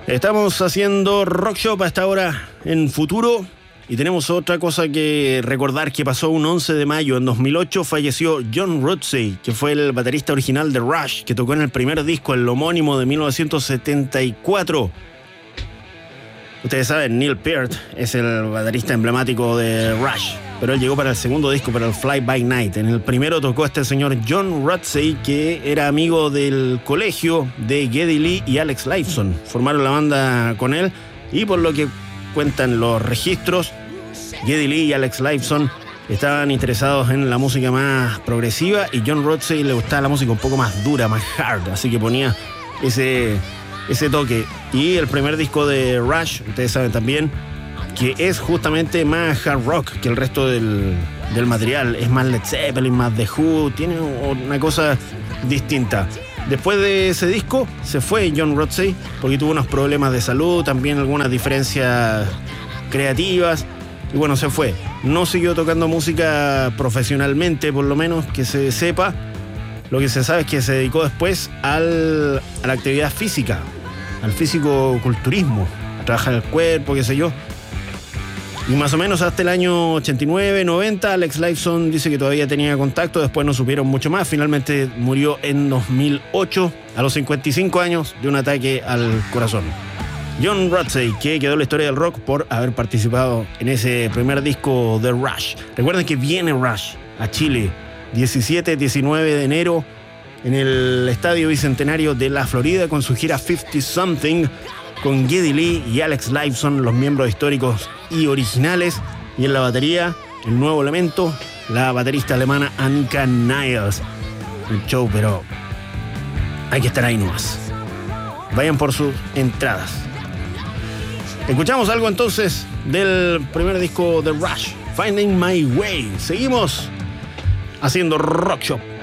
Estamos haciendo Rock Shop a esta hora en Futuro y tenemos otra cosa que recordar que pasó un 11 de mayo. En 2008 falleció John Rutsey, que fue el baterista original de Rush, que tocó en el primer disco, el homónimo de 1974. Ustedes saben, Neil Peart es el baterista emblemático de Rush, pero él llegó para el segundo disco, para el Fly By Night. En el primero tocó este señor John Rutsey, que era amigo del colegio de Geddy Lee y Alex Lifeson. Formaron la banda con él y por lo que cuentan los registros, Geddy Lee y Alex Lifeson estaban interesados en la música más progresiva y John Rutsey le gustaba la música un poco más dura, más hard, así que ponía ese toque. Y el primer disco de Rush, ustedes saben también que es justamente más hard rock que el resto del material. Es más Led Zeppelin, más The Who, tiene una cosa distinta. Después de ese disco se fue John Rutsey porque tuvo unos problemas de salud, también algunas diferencias creativas, y bueno, se fue. No siguió tocando música profesionalmente, por lo menos que se sepa. Lo que se sabe es que se dedicó después a la actividad física, al físico-culturismo, a trabajar el cuerpo, qué sé yo. Y más o menos hasta el año 89, 90, Alex Lifeson dice que todavía tenía contacto, después no supieron mucho más. Finalmente murió en 2008, a los 55 años, de un ataque al corazón. John Rutsey, que quedó en la historia del rock por haber participado en ese primer disco de Rush. Recuerden que viene Rush a Chile, 17-19 de enero, en el Estadio Bicentenario de la Florida, con su gira 50 Something, con Geddy Lee y Alex Lifeson, los miembros históricos y originales, y en la batería, el nuevo elemento, la baterista alemana Annika Niles. Un show, pero hay que estar ahí nomás. Vayan por sus entradas. Escuchamos algo entonces del primer disco de Rush, Finding My Way. Seguimos haciendo Rock Shop.